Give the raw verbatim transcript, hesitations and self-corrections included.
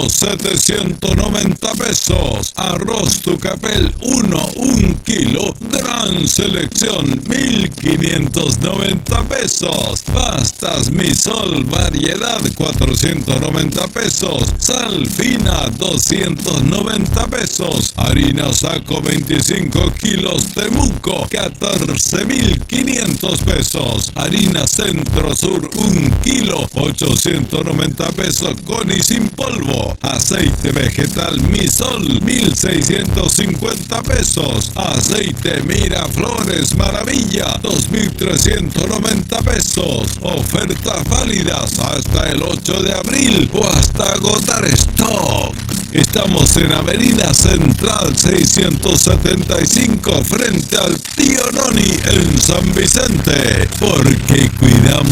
setecientos noventa pesos. Arroz Tucapel uno, un kilo, gran selección, mil quinientos noventa pesos. Pastas Misol, variedad, cuatrocientos noventa pesos. Sal fina, doscientos noventa pesos. Harina Saco, veinticinco kilos, Temuco, catorce mil quinientos pesos. Harina Centro Sur, un kilo, ochocientos noventa pesos con y sin polvo. Aceite vegetal Misol, mil seiscientos cincuenta pesos. Aceite Miraflores Maravilla, dos mil trescientos noventa pesos. Ofertas válidas hasta el ocho de abril o hasta agotar stock. Estamos en Avenida Central seiscientos setenta y cinco frente al Tío Noni en San Vicente, porque cuidamos